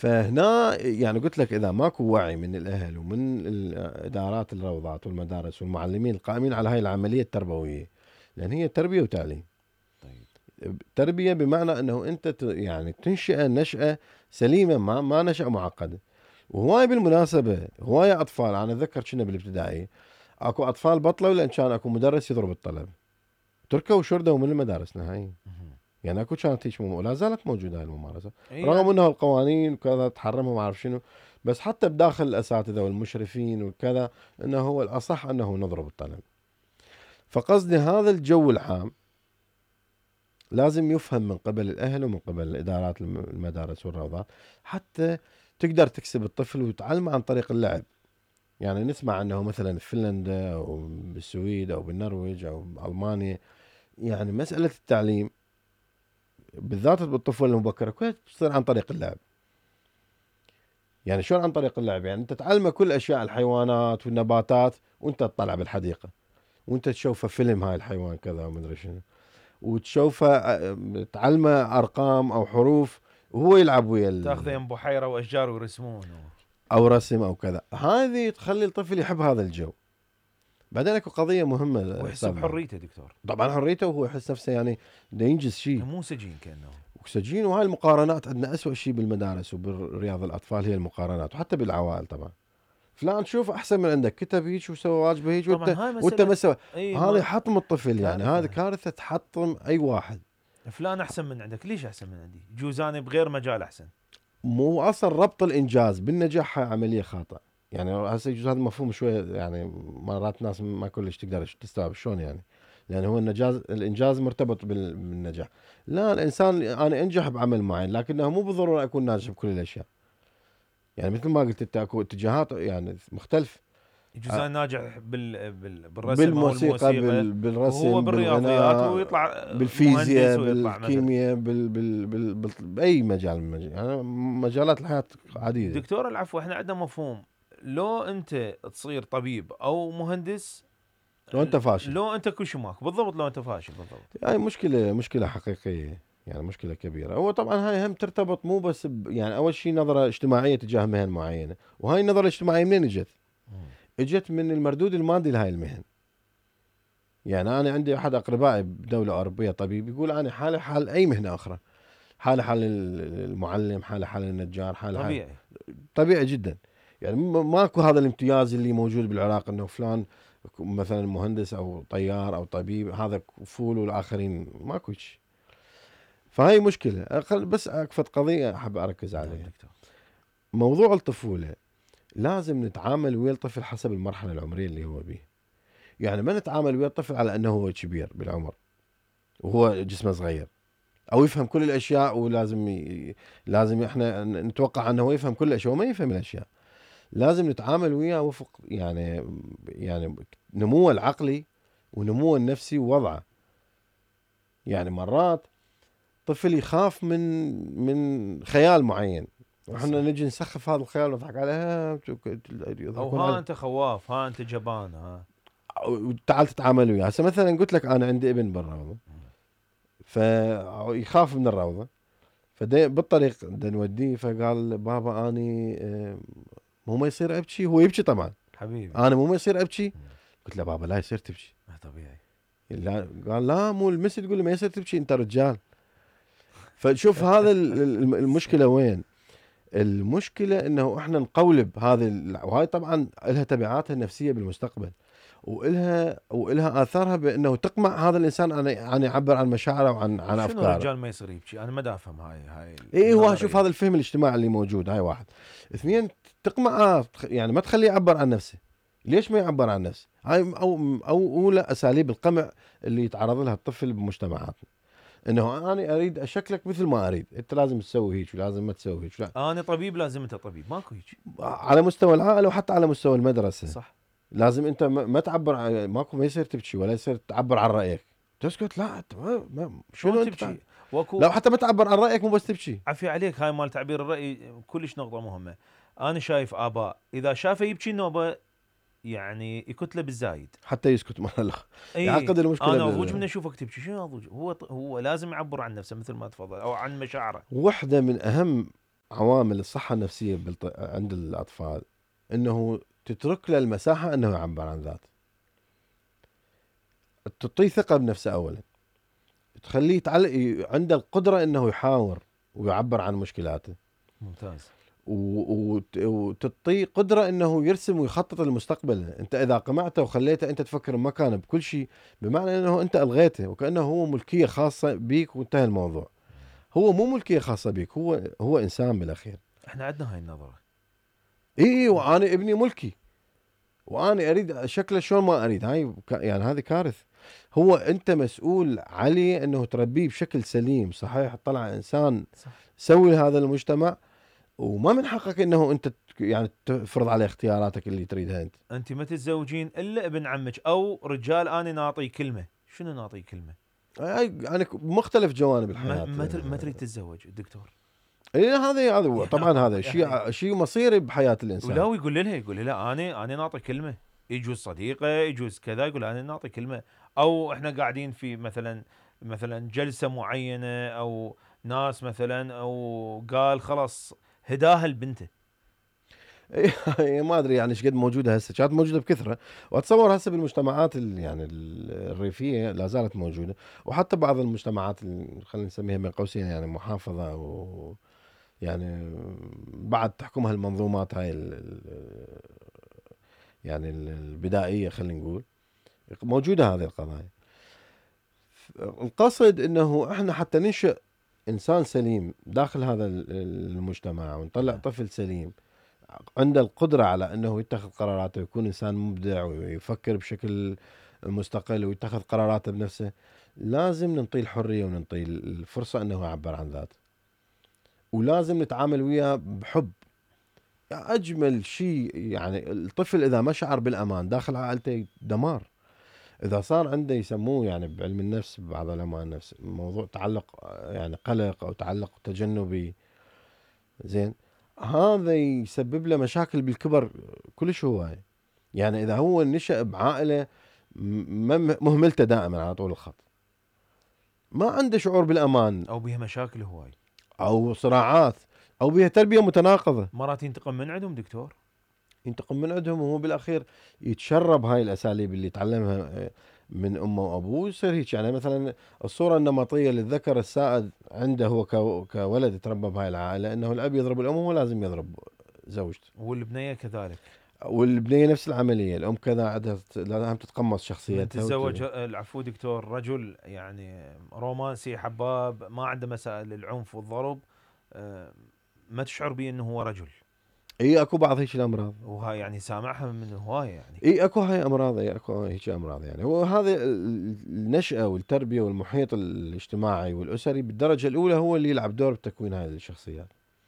فهنا يعني قلت لك إذا ماكو وعي من الأهل ومن إدارات الروضات والمدارس والمعلمين القائمين على هاي العملية التربوية، لأن هي تربية وتعليم. طيب. تربية بمعنى أنه أنت يعني تنشئ نشأة سليمة، ما نشأة معقدة. وهواي بالمناسبة هواي أطفال، أنا أتذكر كنا بالابتدائي أكو أطفال بطلوا لأن كان أكو مدرس يضرب الطلب، تركوا وشردوا من المدارس نهائيا. يعني اكو كانت هيك ولا زالت موجوده هاي الممارسه، رغم يعني انه القوانين وكذا تحرمها وما اعرف شنو، بس حتى بداخل الاساتذه والمشرفين وكذا انه هو الاصح انه نضرب الطلب. فقصدي هذا الجو العام لازم يفهم من قبل الاهل ومن قبل الادارات المدارس والروضات، حتى تقدر تكسب الطفل وتعلمه عن طريق اللعب. يعني نسمع انه مثلا في فنلندا او بالسويد او بالنرويج او بالمانيا، يعني مساله التعليم بالذات بالطفوله المبكره كلها تصير عن طريق اللعب. يعني شلون عن طريق اللعب؟ يعني انت تعلمه كل اشياء الحيوانات والنباتات وانت تطلع بالحديقه، وانت تشوفه فيلم هاي الحيوان كذا ومدري شنو، وتشوفه تعلمه ارقام او حروف وهو يلعب ويا تاخذه يم بحيره واشجار ويرسمون او رسم او كذا. هذه تخلي الطفل يحب هذا الجو. بعدين اكو قضيه مهمه ويحس استاذ، بحريته دكتور. طبعا حريته وهو يحس نفسه يعني دا ينجز شيء، مو سجين كانه. وسجين. وهاي المقارنات عندنا أسوأ شيء بالمدارس وبالرياض الأطفال، هي المقارنات، وحتى بالعوائل طبعا. فلان شوف أحسن من عندك، كتب هيك وسوى واجبه هيك طبعا وأنت هاي وأنت مساله. ما سوى. اي هذا يحطم الطفل، يعني كارثة. هذا كارثة تحطم أي واحد. فلان احسن من عندك، ليش احسن من عندي؟ جوز انا بغير مجال احسن. مو أصلا ربط الإنجاز بالنجاح هاي عملية خاطئة. يعني هسه يجوز هذا مفهوم شوية، يعني مرات ناس ما كلش تقدر تستوعب شلون يعني. لأن هو الإنجاز مرتبط بالنجاح. لا، الإنسان أنا أنجح بعمل معين، لكنه مو بالضرورة أكون ناجح بكل الأشياء. يعني مثل ما قلت انت اكو اتجاهات يعني مختلف. جوز انا ناجح بالرسم او بالموسيقى، الموسيقى، وهو بالرسم، بالرياضيات بالغناء، ويطلع مهندس بالفيزياء، ويطلع مثلا. بالكيمياء، باي مجال من المجال. يعني مجالات الحياة عديدة. دكتور العفو، احنا عندنا مفهوم لو انت تصير طبيب او مهندس، لو انت فاشل، لو انت كل شيء ماك بالضبط، لو انت فاشل بالضبط. هاي مشكلة حقيقية، يعني مشكلة كبيرة. هو طبعا هاي هم ترتبط مو بس يعني اول شيء نظرة اجتماعية تجاه مهن معينة. وهاي النظرة الاجتماعية منين اجت؟ اجت من المردود المادي لهاي المهن. يعني انا عندي احد اقربائي بدولة اوروبية طبيب، يقول انا حالي حال اي مهنة اخرى، حالة حال المعلم، حالة حال النجار، حالة حال. طبيعي. طبيعي جدا. يعني ماكو هذا الامتياز اللي موجود بالعراق انه فلان مثلا مهندس او طيار او طبيب هذا فول والاخرين ماكو شيء. فهي مشكلة. بس اكفت قضية احب اركز نعم عليها، دكتور. موضوع الطفولة. لازم نتعامل ويا الطفل حسب المرحلة العمرية اللي هو بيه. يعني ما نتعامل ويا الطفل على انه هو كبير بالعمر وهو جسمه صغير، او يفهم كل الاشياء، ولازم لازم احنا نتوقع انه هو يفهم كل الاشياء وما يفهم الاشياء. لازم نتعامل وياه وفق يعني نموه العقلي ونموه النفسي ووضعه. يعني مرات طفل يخاف من خيال معين، واحنا نجي نسخف هذا الخيال ونضحك عليه، او يضحكون ها عليه. انت خواف، ها انت جبان، ها. تعال تتعامل وياه. هسه مثلا قلت لك انا عندي ابن بالروضه، فيخاف من الروضه، بالطريق بدنا نوديه، فقال بابا اني مو ما يصير ابكي. هو يبكي طبعا، حبيبي. انا مو ما يصير ابكي. قلت له بابا لا يصير تبكي. طبيعي. لا، قال لا مو المس تقول لي ما يصير تبكي، انت رجال. فشوف هذا المشكله وين. المشكله انه احنا نقولب هذه وهاي طبعا لها تبعاتها النفسيه بالمستقبل، والها اثارها بانه تقمع هذا الانسان عن يعبر عن مشاعره وعن شنو افكاره. رجال ما يصير يبكي؟ انا ما دا افهم هاي اي هو شوف النظريه. هذا الفهم الاجتماعي اللي موجود. هاي واحد. اثنين، تقمعه، يعني ما تخليه يعبر عن نفسه. ليش ما يعبر عن نفسه؟ هاي او اولى اساليب القمع اللي يتعرض لها الطفل بمجتمعاتنا، انه انا اريد اشكلك مثل ما اريد، انت لازم تسوي هيك ولازم ما تسوي هيك. لا. انا طبيب لازم انت طبيب، ماكو هيك. على مستوى العائله وحتى على مستوى المدرسه. صح. لازم انت ما تعبر ماكو، ما يصير تبكي ولا يصير تعبر عن رايك. تسكت؟ لا انت شلون شنو انت تبكي؟ واكو. لا حتى ما تعبر عن رايك، مو بس تبكي. عفي عليك، هاي مال تعبير الراي كلش نقطه مهمه. انا شايف اباء اذا شافه يبكي النوبه يعني يكتله بالزايد. حتى يسكت مرة لا، اي يعقد المشكله انا اضوج من اشوفك تبكي. شنو اضوج؟ هو لازم يعبر عن نفسه مثل ما تفضل او عن مشاعره. واحدة من أهم عوامل الصحة النفسية عند الأطفال أنه تترك له المساحة أنه يعبر عن ذاته، تعطيه ثقة بنفسه أولا، تخليه عنده القدرة أنه يحاور ويعبر عن مشكلاته. ممتاز. وتعطيه قدرة أنه يرسم ويخطط لمستقبله. أنت إذا قمعته وخليته أنت تفكر بمكانه بكل شيء، بمعنى أنه أنت ألغيته وكأنه هو ملكية خاصة بيك وانتهى الموضوع. هو مو ملكية خاصة بيك، هو إنسان بالأخير. احنا عندنا هاي النظرة. إيه، وأنا ابني ملكي وأنا أريد شكله شلون ما أريد. هاي يعني هذه كارثة. هو أنت مسؤول عليه أنه تربيه بشكل سليم صحيح، طلع إنسان صح. سوي لهذا المجتمع، وما من حقك أنه أنت يعني تفرض عليه اختياراتك اللي تريدها أنت. انت ما تتزوجين الا ابن عمك او رجال انا ناطي كلمة. شنو ناطي كلمة؟ يعني مختلف جوانب الحياة. ما تريد تتزوج الدكتور. إيه، هذا طبعا هذا يعني شيء مصيري بحياة الإنسان. ولا يقول لها انا ناطي كلمة. يجوز صديقه يجوز كذا، يقول انا ناطي كلمة. او احنا قاعدين في مثلا جلسة معينة او ناس مثلا، او قال خلاص هداها لبنته. إيه، ما ادري يعني ايش قد موجوده هسه، كانت موجوده بكثره، واتصور هسه بالمجتمعات يعني الريفيه لا زالت موجوده، وحتى بعض المجتمعات خلينا نسميها بين قوسين يعني محافظه، و يعني بعد تحكمها المنظومات هاي يعني البدائيه خلينا نقول، موجوده هذه القضايا. القصد انه احنا حتى ننشئ انسان سليم داخل هذا المجتمع، ونطلع نعم. طفل سليم عنده القدرة على أنه يتخذ قراراته ويكون إنسان مبدع ويفكر بشكل مستقل ويتخذ قراراته بنفسه، لازم ننطيه الحرية وننطيه الفرصة أنه يعبر عن ذاته، ولازم نتعامل وياه بحب. أجمل شيء يعني الطفل إذا ما شعر بالأمان داخل عائلته دمار. إذا صار عنده يسموه يعني بعلم النفس، بعض علماء النفس، موضوع تعلق يعني قلق أو تعلق تجنبي، زين، هذا يسبب له مشاكل بالكبر كلش هواية. يعني إذا هو نشأ بعائلة مهملته دائما على طول الخط، ما عنده شعور بالأمان، او بها مشاكل هواي، أو صراعات، أو بها تربية متناقضة، مرات ينتقم من عندهم دكتور. ينتقم من عندهم، وهو بالأخير يتشرب هاي الأساليب اللي تعلمها من أمه وأبوه، يصير هيك. يعني مثلا الصورة النمطية للذكر السائد عنده هو كولد تربى بهاي العائلة، أنه الأب يضرب الأم وهو لازم يضرب زوجته، والبنيه كذلك. والبنية نفس العملية، الأم كذا عندها لازم تتقمص من شخصيتها تتزوج العفو دكتور رجل يعني رومانسي حباب ما عنده مسائل العنف والضرب، ما تشعر به انه هو رجل. اي اكو بعض هيك الامراض، وهاي يعني سامعها من هوايه يعني. اي اكو هاي امراض، اي اكو هيك امراض. يعني هو هذا النشأة والتربية والمحيط الاجتماعي والأسري بالدرجة الأولى هو اللي يلعب دور بتكوين هاي الشخصيات.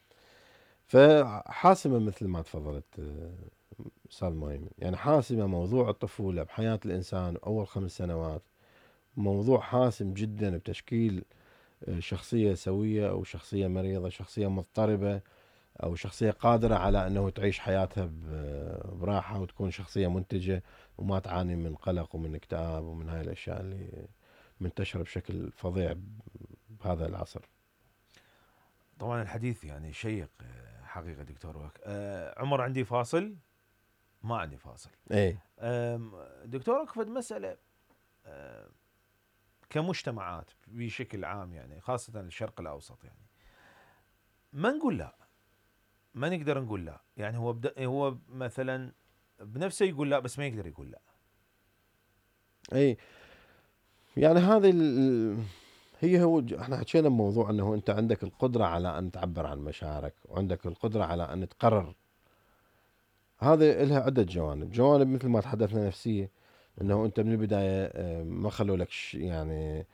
فحاسمة مثل ما تفضلت أستاذ مهيمن، يعني حاسمة موضوع الطفولة بحياة الإنسان أول 5 سنوات، موضوع حاسم جدا بتشكيل شخصية سوية أو شخصية مريضة، شخصية مضطربة، أو شخصية قادرة على أنه تعيش حياتها براحة وتكون شخصية منتجة وما تعاني من قلق ومن اكتئاب ومن هاي الأشياء اللي منتشرة بشكل فظيع بهذا العصر. طبعا الحديث يعني شيق حقيقه دكتور عمر عندي فاصل. ما عندي فاصل. ايه، دكتور اكفد مساله كمجتمعات بشكل عام يعني خاصه الشرق الاوسط، يعني ما نقول لا، ما نقدر نقول لا. يعني هو مثلا بنفسه يقول لا بس ما يقدر يقول لا. ايه، يعني هذه هو احنا حكينا بموضوع انه انت عندك القدرة على ان تعبر عن مشاعرك، وعندك القدرة على ان تقرر. هذا لها عدة جوانب مثل ما تحدثنا نفسية، انه انت من البداية ما خلوا لك يعني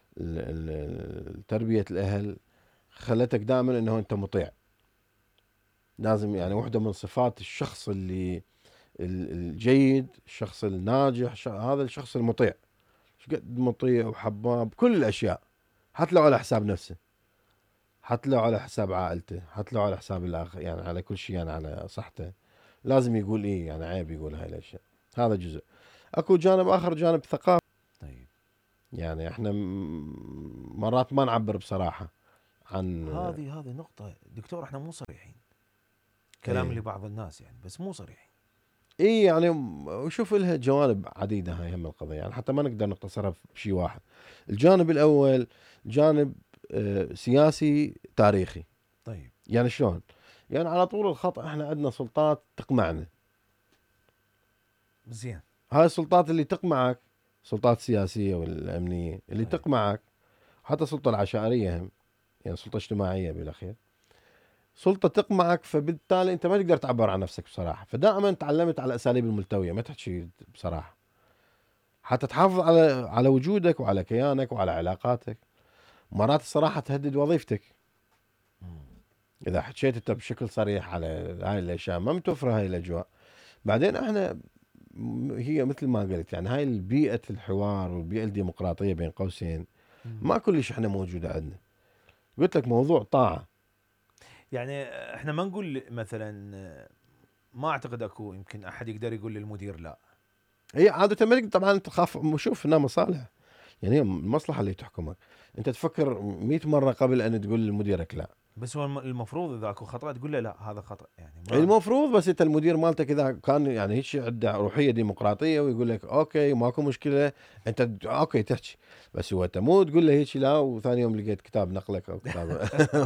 تربية الاهل خلتك دائما انه انت مطيع. لازم يعني واحدة من صفات الشخص اللي الجيد، الشخص الناجح، هذا الشخص المطيع، قد مطيع وحباب كل الاشياء، حتى لو على حساب نفسه، حتى لو على حساب عائلته، حتى لو على حساب الاخر، يعني على كل شيء، يعني على صحته لازم يقول ايه، يعني عيب يقول هاي الاشياء. هذا جزء. اكو جانب اخر، جانب ثقافي. طيب. يعني احنا مرات ما نعبر بصراحة عن هذه نقطة دكتور، احنا مو صريحين كلام إيه. لبعض الناس يعني، بس مو صريحين. اي يعني وشوف لها جوانب عديده هاي هم القضيه، يعني حتى ما نقدر نقتصرها بشيء واحد. الجانب الاول جانب سياسي تاريخي. طيب يعني شلون؟ يعني على طول الخط احنا عندنا سلطات تقمعنا. زين. هاي السلطات اللي تقمعك، سلطات سياسيه والامنيه اللي طيب تقمعك، حتى السلطه العشائريه هم، يعني سلطه اجتماعيه بالاخير، سلطه تقمعك، فبالتالي انت ما تقدر تعبر عن نفسك بصراحه. فدائما تعلمت على الاساليب الملتويه، ما تحكي بصراحه، حتى تحافظ على وجودك وعلى كيانك وعلى علاقاتك. مرات الصراحة تهدد وظيفتك إذا حكيت أنت بشكل صريح على هاي الأشياء، ما متوفرة هاي الأجواء. بعدين احنا هي مثل ما قلت، يعني هاي البيئة الحوار والبيئة الديمقراطية بين قوسين ما كلش احنا موجودة عندنا. قلت لك موضوع طاعة. يعني احنا ما نقول مثلا، ما اعتقد اكو يمكن احد يقدر يقول للمدير لا. هي عادة ما طبعا انت تخاف، شوف انها مصالح، يعني هي المصلحة اللي تحكمك. انت تفكر 100 مرة قبل ان تقول لمديرك لا. بس هو المفروض اذا اكو خطأ تقول له لا هذا خطأ يعني ما. المفروض، بس انت المدير مالتك اذا كان يعني هيك عنده روحيه ديمقراطيه ويقول لك اوكي ماكو مشكله، انت اوكي تحكي. بس هو انت مو تقول له هيك لا، وثاني يوم لقيت كتاب نقلك او كتاب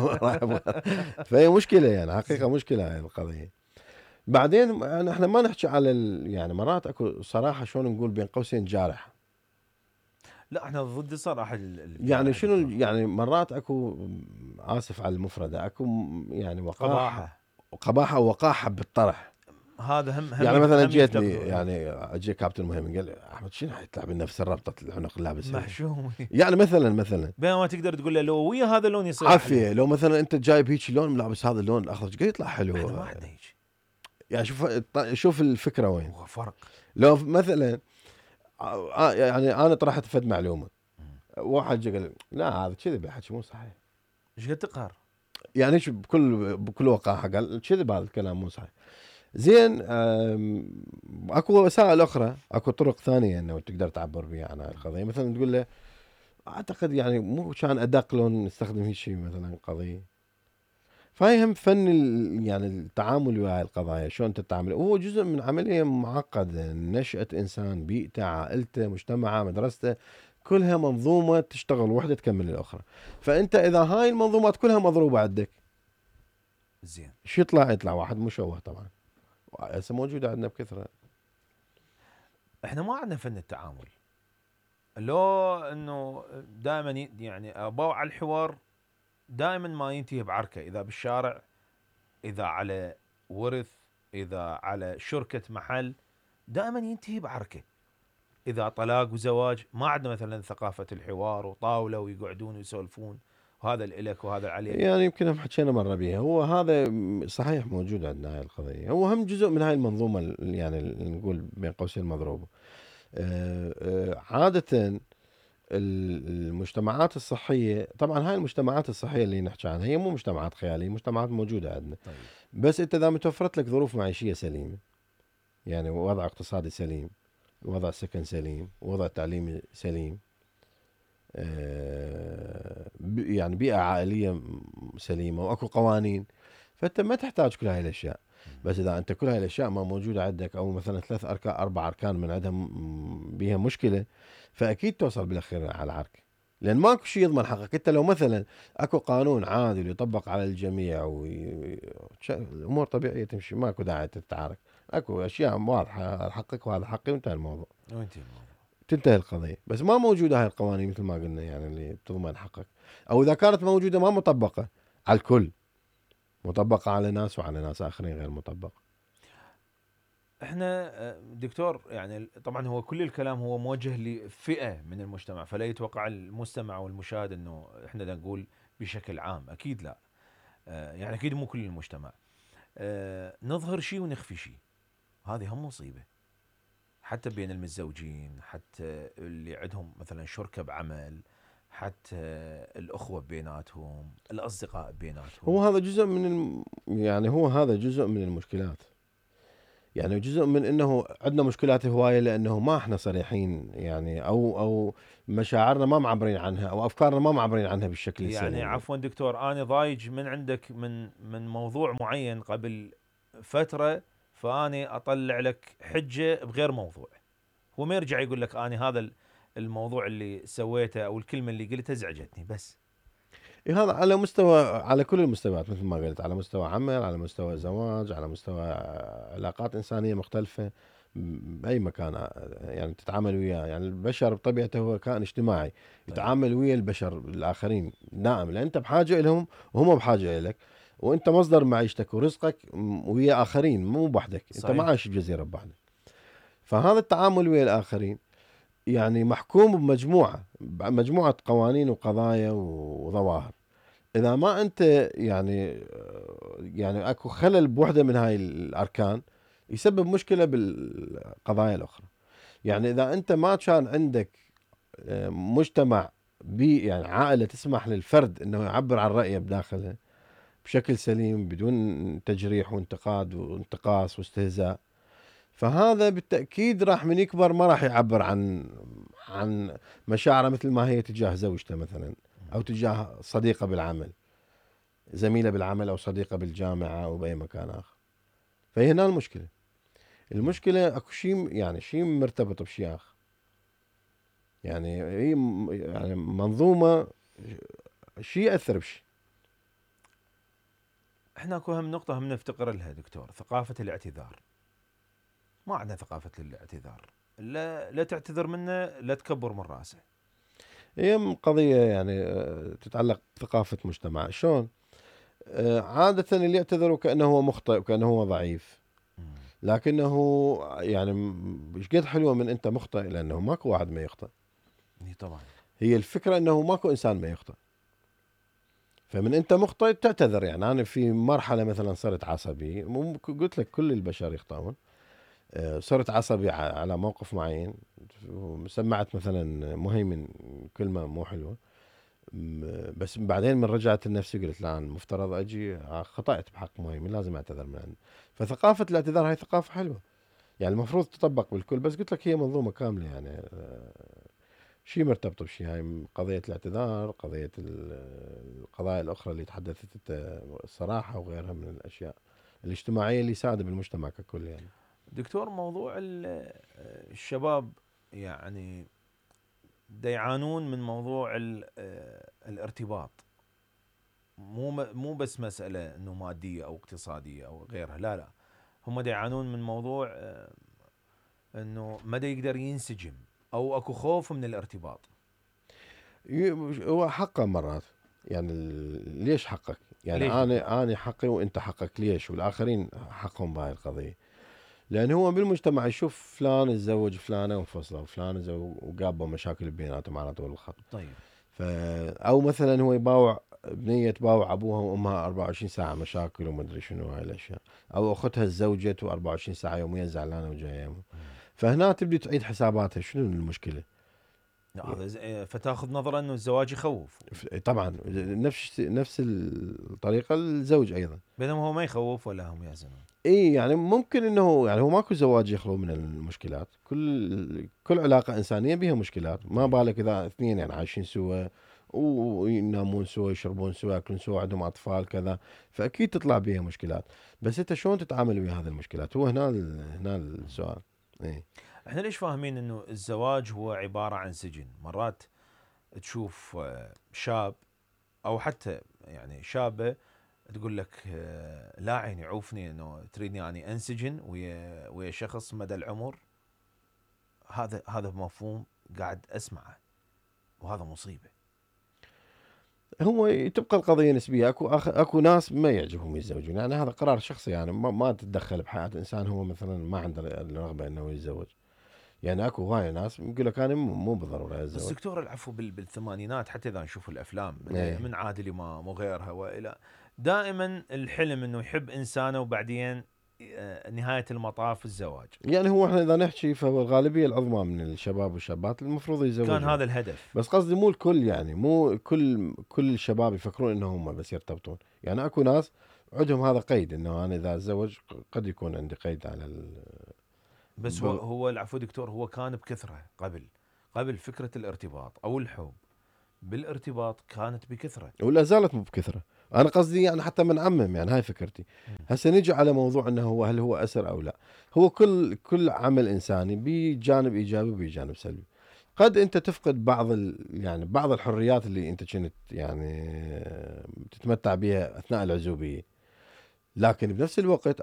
فهي مشكله، يعني حقيقه مشكله هاي القضيه. بعدين يعني احنا ما نحكي على يعني مرات اكو صراحه شلون نقول بين قوسين جارح. لا احنا ضد الصراحة يعني الجارحة شنو؟ دكتور. يعني مرات اكو، اسف على المفردة، اكو يعني وقاحه، قباحة. قباحه ووقاحه بالطرح. هذا هم يعني مثلا هم جيتني يفتقدوا ايه. يعني اجي كابتن مهم قال لي احمد شنو حتلعب نفس الربطه العنق اللي لابسها هي؟ محشوم يعني مثلا بينما تقدر تقول له لو ويا هذا اللون يصير احلى. عافيه، لو مثلا انت جايب هيك لون ملابس هذا اللون الاخضر قال يطلع احنا حلو. ما عندنا هيك. يعني شوف الفكره وين. هو فرق. لو مثلا يعني انا طرحت فد معلومه، واحد جا قال لي لا هذا كذب الحكي مو صحيح. ايش قد تقهر؟ يعني ايش بكل وقاحه قال كذب هذا الكلام مو صحيح. زين اكو وسائل اخرى، اكو طرق ثانيه انه تقدر تعبر بها عن هاي القضيه. مثلا تقول له اعتقد يعني مو كان ادق لون نستخدم هيك شيء مثلا قضيه. فهي هم فن يعني التعامل ويا هاي القضايا، شلون تتعامل. وهو جزء من عمليه معقده، نشأة انسان، بيئته، عائلته، مجتمعه، مدرسته، كلها منظومه تشتغل وحده تكمل الاخرى. فانت اذا هاي المنظومات كلها مضروبه عندك، زين. شو يطلع واحد مشوه طبعا. هسه موجوده عندنا بكثره. احنا ما عندنا فن التعامل. لو انه دائما يعني ابو على الحوار دائما ما ينتهي بعركه، اذا بالشارع، اذا على ورث، اذا على شركه محل، دائما ينتهي بعركه. اذا طلاق وزواج ما عندنا مثلا ثقافه الحوار وطاوله ويقعدون ويسولفون، وهذا الك وهذا عليك. يعني يمكن هم حكينا مرة بيها، هو هذا صحيح موجود عندنا هاي القضية. هو هم جزء من هاي المنظومة يعني اللي نقول بين قوسين مضروبة. عادة المجتمعات الصحية، طبعا هاي المجتمعات الصحية اللي نحكي عنها هي مو مجتمعات خيالية، مجتمعات موجودة عندنا. طيب بس انت اذا متوفرت لك ظروف معيشية سليمة، يعني وضع اقتصادي سليم، وضع سكن سليم، وضع تعليمي سليم، يعني بيئة عائلية سليمة، واكو قوانين، فانت ما تحتاج كل هاي الاشياء. بس اذا انت كل هاي الاشياء ما موجودة عندك، او مثلا 3 اركان 4 اركان من عندها بيها مشكلة، فاكيد توصل بالاخير على العرك. لان ماكو شيء يضمن حقك. انت لو مثلا اكو قانون عادل يطبق على الجميع الامور طبيعية تمشي، ماكو داعي تتعارك. اكو اشياء واضحة، حقك وهذا حقي وانتهى الموضوع، وانتهي الموضوع. تنتهي القضية. بس ما موجودة هاي القوانين مثل ما قلنا، يعني اللي تضمن حقك، او اذا كانت موجودة ما مطبقة على الكل، مطبقة على ناس وعلى ناس آخرين غير مطبقة. احنا دكتور يعني طبعا هو كل الكلام هو موجه لفئة من المجتمع، فلا يتوقع المستمع والمشاهد انه احنا دا نقول بشكل عام، اكيد لا. يعني اكيد مو كل المجتمع. نظهر شيء ونخفي شيء، هذه هم مصيبة. حتى بين المتزوجين، حتى اللي عندهم مثلا شركة بعمل، حتى الأخوة بيناتهم، الأصدقاء بيناتهم. هو هذا جزء من يعني هو هذا جزء من المشكلات. يعني جزء من انه عندنا مشكلات هوايه لانه ما احنا صريحين، يعني او مشاعرنا ما معبرين عنها، او افكارنا ما معبرين عنها بالشكل يعني السليم. عفوا دكتور، انا ضايج من عندك من موضوع معين قبل فترة، فاني اطلع لك حجة بغير موضوع، وما يرجع يقول لك اني هذا الموضوع اللي سويته او الكلمة اللي قلتها ازعجتني بس. إيه هذا على مستوى، على كل المستويات مثل ما قلت، على مستوى عمل، على مستوى زواج، على مستوى علاقات إنسانية مختلفة بأي مكان يعني تتعامل وياه. يعني البشر بطبيعته هو كائن اجتماعي، طيب. يتعامل ويا البشر الآخرين دائما، لأن أنت بحاجة لهم وهم بحاجة لك، وأنت مصدر معيشتك ورزقك ويا آخرين، مو بوحدك، أنت ما صحيح. عايش بجزيرة بوحدك. فهذا التعامل ويا الآخرين يعني محكوم بمجموعة قوانين وقضايا وظواهر. اذا ما انت يعني اكو خلل بوحده من هاي الاركان، يسبب مشكله بالقضايا الاخرى. يعني اذا انت ما كان عندك مجتمع يعني عائله تسمح للفرد انه يعبر عن رايه بداخلها بشكل سليم بدون تجريح وانتقاد وانتقاص واستهزاء، فهذا بالتاكيد راح من يكبر ما راح يعبر عن مشاعره مثل ما هي تجاه زوجته مثلا، او تجاه صديقه بالعمل، زميلة بالعمل أو صديقة بالجامعة أو بأي مكان آخر. فهي هنا المشكلة. المشكلة أكو شيء، يعني شيء مرتبط بشيء آخر. يعني هي يعني منظومة، شيء يأثر بشيء. احنا اكو هم نقطة هم نفتقر لها دكتور، ثقافة الاعتذار. ما عندنا ثقافة الاعتذار، لا تعتذر منه لا تكبر من راسه. هي قضية يعني تتعلق بثقافة مجتمع. شلون؟ عادة اللي يعتذر وكأنه هو مخطئ وكأنه هو ضعيف، مم. لكنه يعني مش قد حلوة من أنت مخطئ، لأنه ماكو واحد ما يخطئ. اي طبعا. هي الفكرة أنه ماكو إنسان ما يخطئ. فمن انت مخطئ تعتذر. يعني انا في مرحله مثلا صرت عصبي، قلت لك كل البشر يخطئون. صرت عصبي على موقف معين، سمعت مثلا مهيمن كلمه مو حلوه، بس بعدين من رجعت لنفسي قلت لا، أنا المفترض اجي خطأت بحق مهيمن، لازم اعتذر من عنده. فثقافه الاعتذار هاي ثقافه حلوه، يعني المفروض تطبق بالكل. بس قلت لك هي منظومه كامله، يعني شيء مرتبط بشيء. هاي قضية الاعتذار، قضية القضايا الأخرى اللي تحدثت أنت، الصراحة وغيرها من الأشياء الاجتماعية اللي ساعدة بالمجتمع ككل يعني. دكتور، موضوع الشباب يعني دا يعانون من موضوع الارتباط. مو بس مسألة انه مادية او اقتصادية او غيرها، لا، هم دا يعانون من موضوع انه ما دا يقدر ينسجم، او اكو خوف من الارتباط. هو حقه مرات، يعني ليش حقك؟ يعني ليش دكتور؟ أنا حقي وأنت حقك، ليش والآخرين حقهم بهاي القضية؟ لأن هو بالمجتمع يشوف فلان تزوج فلانة وانفصلوا، وفلان وقابوا مشاكل بيناتهم على طول الخط. طيب. او مثلا هو يباوع بنية تباوع ابوها وامها 24 ساعة مشاكل وما ادري شنو هاي الاشياء، او اختها تزوجت و24 ساعة يوميا زعلانة وجاية. مم. فهنا تبدي تعيد حساباتها، شنو المشكلة؟ لا، هذا فتاخذ نظرة انه الزواج يخوف، طبعا نفس الطريقة الزوج ايضا. بينما هو ما يخوف ولا هم يحزنون. اي يعني ممكن انه يعني هو ماكو زواج يخلو من المشكلات، كل علاقة انسانية بها مشكلات، ما طيب. بالك اذا اثنين يعني عايشين سوا وينامون سوا يشربون سوا ياكلون سوا عندهم اطفال كذا، فاكيد تطلع بها مشكلات. بس انت شلون تتعامل ويا هذه المشكلات؟ هو هنا السؤال. اي. احنا ليش فاهمين انه الزواج هو عبارة عن سجن؟ مرات تشوف شاب او حتى يعني شابة تقول لك لا عيني عوفني انه تريدني اني انسجن ويا شخص مدى العمر. هذا مفهوم قاعد اسمعه، وهذا مصيبة. هو تبقى القضية نسبية. اكو ناس ما يعجبهم يتزوجون، يعني هذا قرار شخصي، يعني ما تتدخل بحياة انسان هو مثلا ما عنده الرغبة انه يتزوج. يعني اكو هواي ناس يقول لك انا مو بالضرورة بس اتزوج. دكتور، العفو، بالثمانينات حتى اذا نشوف الافلام ايه. من عادل امام وغيرها والى، دائما الحلم انه يحب انسانه وبعدين نهاية المطاف الزواج. يعني هو احنا اذا نحكي فهو الغالبيه العظمى من الشباب والشابات المفروض كان يتزوجون. هذا الهدف. بس قصدي مو الكل، يعني مو كل الشباب يفكرون انهم هم بس يرتبطون. يعني اكو ناس عندهم هذا قيد، انه انا اذا اتزوج قد يكون عندي قيد على بس هو العفو دكتور، هو كان بكثره قبل فكره الارتباط او الحب. بالارتباط كانت بكثره. ولا زالت مو بكثره. انا قصدي يعني حتى من عمم، يعني هاي فكرتي. هسه نجي على موضوع انه هل هو اسر او لا. هو كل عمل انساني بجانب ايجابي وبجانب سلبي. قد انت تفقد يعني بعض الحريات اللي انت كنت يعني تتمتع بها اثناء العزوبيه، لكن بنفس الوقت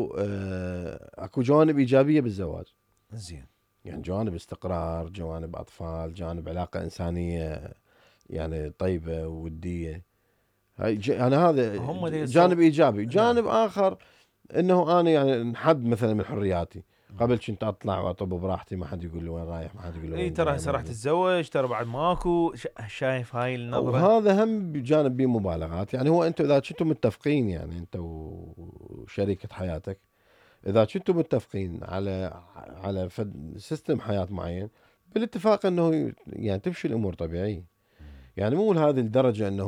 اكو جوانب ايجابيه بالزواج. زين. يعني جوانب استقرار، جوانب اطفال، جانب علاقه انسانيه يعني طيبه ووديه. يعني هذا هم دي جانب ايجابي. نعم. جانب اخر انه انا يعني انحد مثلا من حرياتي. قبل كنت اطلع واطب براحتي، ما حد يقول لي وين رايح، ما حد يقول لي اي وين ترى جاي، هسه ما راح حد. تتزوج، ترى بعد ماكو شايف هاي النظره. وهذا هم بجانب به مبالغات. يعني هو انت اذا كنتم متفقين، يعني انت وشريكة حياتك، اذا كنتم متفقين على فد سيستم حياة معين، بالاتفاق انه يعني تمشي الامور طبيعية. يعني مو لهذه الدرجة انه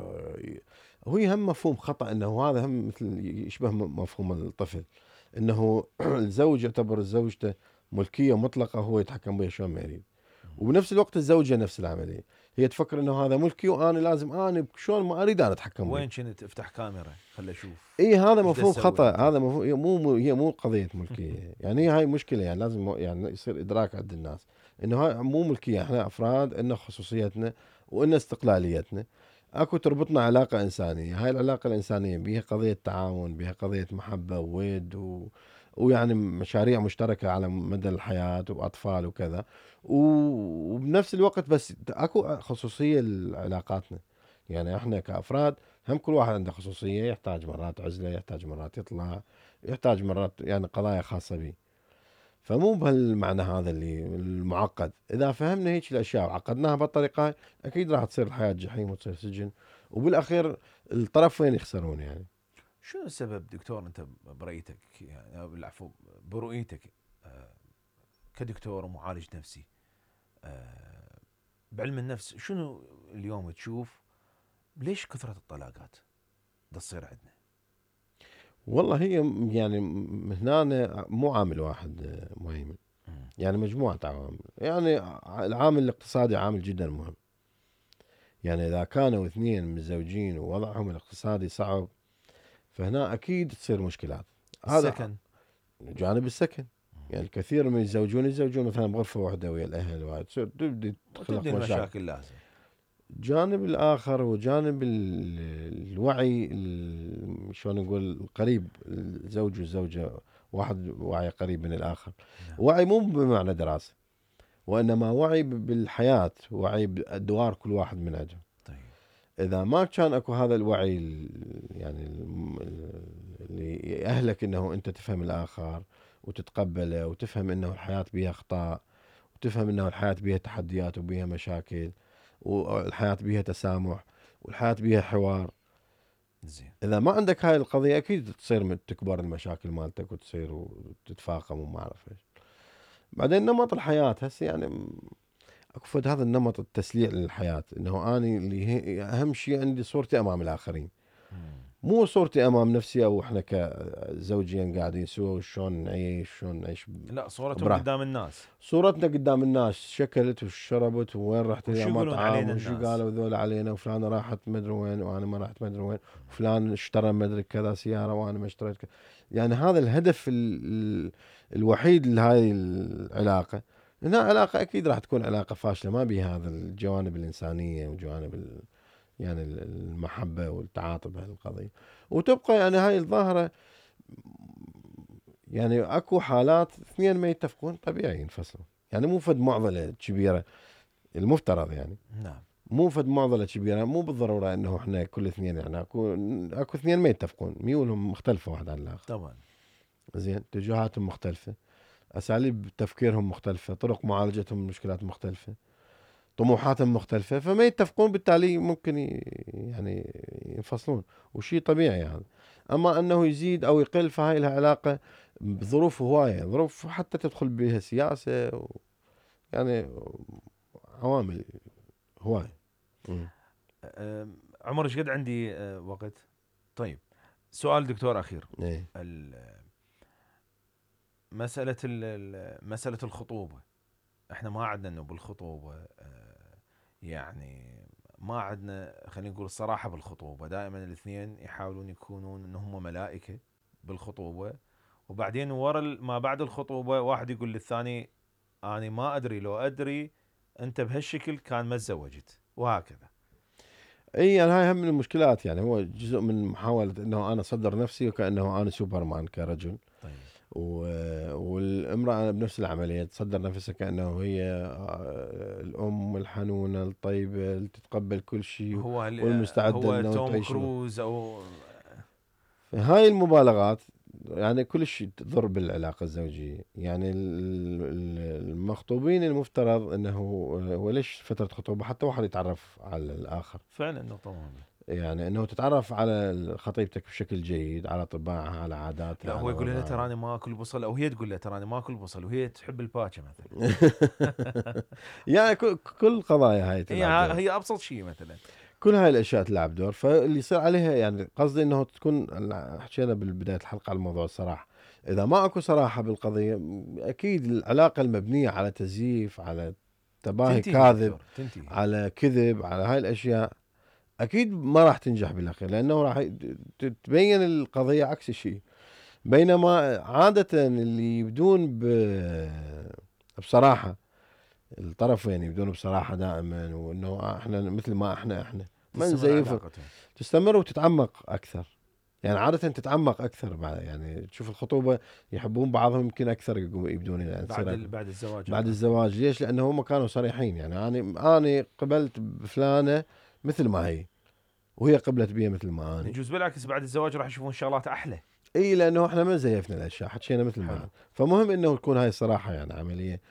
هو هم مفهوم خطأ، انه هذا هم مثل يشبه مفهوم الطفل، انه الزوج يعتبر زوجته ملكية مطلقة، هو يتحكم بها شلون ما يريد. وبنفس الوقت الزوجة نفس العملية، هي تفكر انه هذا ملكي وانا لازم انا شلون ما اريد انا اتحكم به. وين كنت افتح كاميرا خل اشوف اي هذا ايش دا مفهوم تسوي خطأ. انت. هذا مفهوم، هي مو قضية ملكية. يعني هي هاي مشكلة. يعني لازم يعني يصير ادراك عند الناس انه هاي مو ملكية. احنا افراد، ان خصوصيتنا وان استقلاليتنا. اكو تربطنا علاقة انسانية. هاي العلاقة الانسانية بيها قضية تعاون، بيها قضية محبة وود ويعني مشاريع مشتركة على مدى الحياة واطفال وكذا. وبنفس الوقت بس اكو خصوصية لعلاقاتنا. يعني احنا كافراد هم كل واحد عنده خصوصية، يحتاج مرات عزلة، يحتاج مرات يطلع، يحتاج مرات يعني قضايا خاصة به. فمو بهالمعنى هذا اللي المعقد. إذا فهمنا هيك الأشياء وعقدناها بالطريقة هاي، أكيد راح تصير الحياة جحيم وتصير سجن، وبالأخير الطرفين يخسرون يعني. شنو السبب دكتور انت برأيتك، يعني بالعفو برؤيتك كدكتور ومعالج نفسي بعلم النفس، شنو اليوم تشوف ليش كثرة الطلاقات دا تصير عندنا؟ والله هي يعني هنا مو عامل واحد مهم، يعني مجموعة عوامل. يعني العامل الاقتصادي عامل جدا مهم. يعني إذا كانوا اثنين متزوجين ووضعهم الاقتصادي صعب، فهنا أكيد تصير مشكلات. هذا السكن. جانب السكن. يعني الكثير من يتزوجون مثلا بغرفة واحدة ويا الأهل، وهاي تصير تبدي وتبدي تخلق مشاكل. المشاكل لازم. الجانب الآخر هو جانب الوعي، شلون نقول، القريب، الزوج والزوجة، واحد وعي قريب من الآخر. نعم. وعي مو بمعنى دراسة، وإنما وعي بالحياة، وعي بأدوار كل واحد من عندهم. طيب. إذا ما كان أكو هذا الوعي يعني اللي يأهلك أنه أنت تفهم الآخر وتتقبله، وتفهم أنه الحياة بها أخطاء، وتفهم أنه الحياة بها تحديات وبها مشاكل، والحياة بها تسامح، والحياة بها حوار. زين. إذا ما عندك هاي القضية، أكيد تصير تكبر المشاكل مالتك وتصير وتتفاقم وما أعرف إيش. بعدين نمط الحياة هسه يعني اكو فد هذا النمط التسليع للحياة، انه اني اللي هي اهم شيء عندي صورتي امام الاخرين، مو صورتي امام نفسي، او احنا كزوجين قاعدين سوا شلون نعيش لا، صورتهم براحة. قدام الناس. صورتنا قدام الناس، شكلت وشربت وين رحت الى وش يقولون مطعم، علينا وش الناس؟ قالوا ذول علينا، وفلان راحت مدري وين وانا ما رحت مدري وين، وفلان اشترى مدري كذا سيارة وانا ما اشتريت كذا. يعني هذا الهدف الوحيد لهذه العلاقة. هنا علاقة أكيد راح تكون علاقة فاشلة، ما بيها هذا الجوانب الإنسانية وجوانب يعني المحبة والتعاطف بهالقضية. وتبقى يعني هاي الظاهرة. يعني أكو حالات اثنين ما يتفقون طبيعي ينفصلوا. يعني مو فد معضلة كبيرة المفترض يعني. نعم. مو فد معضلة كبيرة، مو بالضرورة انه احنا كل اثنين يعني اكو اثنين ما يتفقون، ميولهم مختلفة واحد عن الاخر. طبعا. زين، اتجاهاتهم مختلفة، اساليب تفكيرهم مختلفة، طرق معالجتهم المشكلات مختلفة، طموحاتهم مختلفة، فما يتفقون، بالتالي ممكن يعني ينفصلون. وشي طبيعي يعني. اما انه يزيد او يقل، فهاي لها علاقة بظروف هواية، ظروف حتى تدخل بها سياسة يعني عوامل هواية. عمر ايش قد عندي وقت؟ طيب. سؤال دكتور اخير. إيه. مسألة الخطوبة، احنا ما عندنا انه بالخطوبة يعني ما عندنا خلينا نقول الصراحة بالخطوبة. دائما الاثنين يحاولون يكونون ان هم ملائكة بالخطوبة، وبعدين ورا ما بعد الخطوبة واحد يقول للثاني انا ما ادري، لو ادري انت بهالشكل كان ما تزوجت، وهكذا. اي يعني هاي هم من المشكلات، يعني هو جزء من محاولة انه انا اصدر نفسي وكأنه انا سوبرمان كرجل. طيب. والامرأة بنفس العملية تصدر نفسها كأنه هي الأم الحنونة الطيبة اللي تتقبل كل شيء والمستعدة هو انه توم تعيش كروز او هاي المبالغات يعني كل شيء تضر بالعلاقة الزوجية. يعني المخطوبين المفترض انه هو ليش فترة خطوبة حتى واحد يتعرف على الآخر، فعلا نقطة مهمة. يعني انه تتعرف على خطيبتك بشكل جيد، على طباعها، على عاداتها، لا على هو يقول لها وضعها. تراني ما اكل بصل، او هي تقول له تراني ما اكل بصل وهي تحب الباكه مثلا. يعني كل قضايا هاي هي تلعب دور، هي ابسط شيء مثلا. كل هاي الاشياء تلعب دور. فاللي يصير عليها يعني قصدي انه تكون، حكينا بالبدايه الحلقه على الموضوع الصراحه. اذا ما اكو صراحه بالقضيه اكيد العلاقه المبنيه على تزييف، على تباهي تنتهي كاذب، دكتور، تنتهي. على كذب، على هاي الاشياء اكيد ما راح تنجح بالاخير، لانه راح تبين القضيه عكس الشيء. بينما عاده اللي يبدون بصراحه، الطرفين يبدون بصراحه دائما، وانه احنا مثل ما احنا ما تستمر نزيف، علاقتهم تستمر وتتعمق اكثر. يعني عاده تتعمق اكثر بعد، يعني تشوف الخطوبه يحبون بعضهم يمكن اكثر يبدون يعني بعد الزواج بعد أوقات. الزواج. ليش؟ لانه هم كانوا صريحين، يعني انا قبلت بفلانه مثل ما هي، وهي قبلت بي مثل ما انا. يجوز بالعكس بعد الزواج راح يشوفون شغلات احلى. اي لانه احنا ما زيفنا الاشياء، حكينا مثل ما حلو. أنا. فمهم انه تكون هاي الصراحه، يعني عمليه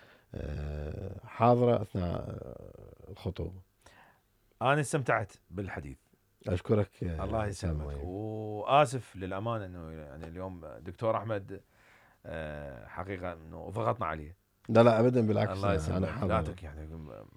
حاضره اثناء الخطوبه. انا استمتعت بالحديث. اشكرك الله استاذ يسلمك، مهيب. واسف للامانه انه يعني اليوم دكتور احمد حقيقه انه ضغطنا عليه. لا لا ابدا، بالعكس الله انا يسلمك، لا حاضر. يعني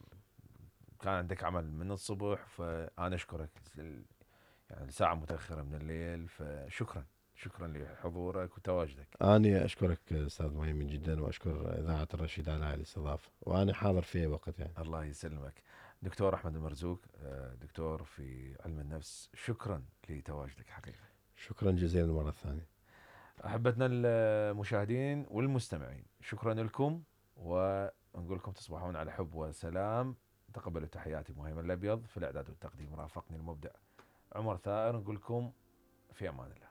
كان عندك عمل من الصبح، فانا اشكرك يعني ساعة متأخرة من الليل، فشكرا شكرا لحضورك وتواجدك. أنا أشكرك أستاذ مهم جدا، وأشكر إذاعة الرشيد على هاي الاستضافة، وأنا حاضر في أي وقت يعني. الله يسلمك. دكتور أحمد المرزوق، دكتور في علم النفس، شكرا لتواجدك حقيقة. شكرا جزيلا مرة ثانية. أحبتنا المشاهدين والمستمعين، شكرا لكم، ونقول لكم تصبحون على حب وسلام. تقبلوا تحياتي مهيمن الأبيض، في الإعداد والتقديم رافقني المبدع عمر ثائر. نقول لكم في أمان الله.